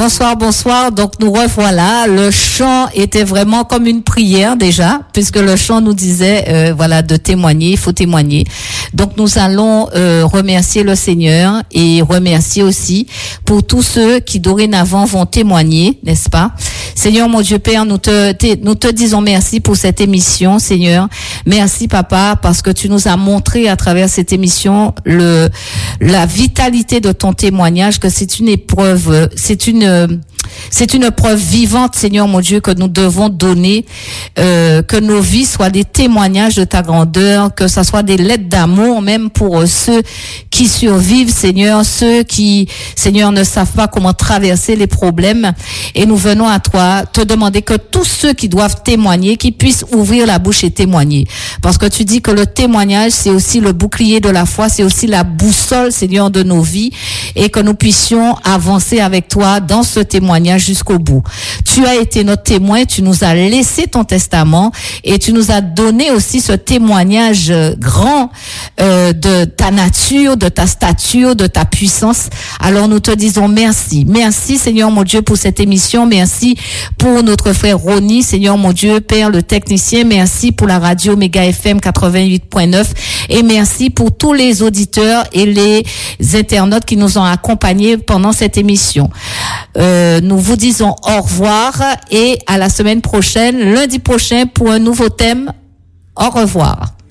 Bonsoir, bonsoir. Donc nous revoilà. Le chant était vraiment comme une prière déjà, puisque le chant nous disait, voilà, de témoigner, il faut témoigner. Donc nous allons remercier le Seigneur et remercier aussi pour tous ceux qui dorénavant vont témoigner, n'est-ce pas? Seigneur, mon Dieu Père, nous te disons merci pour cette émission, Seigneur. Merci, Papa, parce que tu nous as montré à travers cette émission la vitalité de ton témoignage, que c'est une épreuve, c'est une preuve vivante, Seigneur mon Dieu, que nous devons donner, que nos vies soient des témoignages de ta grandeur, que ça soit des lettres d'amour, même pour ceux qui survivent, Seigneur, ceux qui, Seigneur, ne savent pas comment traverser les problèmes. Et nous venons à toi te demander que tous ceux qui doivent témoigner, qu'ils puissent ouvrir la bouche et témoigner. Parce que tu dis que le témoignage, c'est aussi le bouclier de la foi, c'est aussi la boussole, Seigneur, de nos vies, et que nous puissions avancer avec toi dans ce témoignage jusqu'au bout. Tu as été notre témoin, tu nous as laissé ton testament et tu nous as donné aussi ce témoignage grand de ta nature, de ta stature, de ta puissance. Alors nous te disons merci. Merci Seigneur mon Dieu pour cette émission. Merci pour notre frère Ronnie, Seigneur mon Dieu, Père le technicien. Merci pour la radio Méga FM 88.9 et merci pour tous les auditeurs et les internautes qui nous ont accompagnés pendant cette émission. Nous vous disons au revoir et à la semaine prochaine, lundi prochain pour un nouveau thème. Au revoir.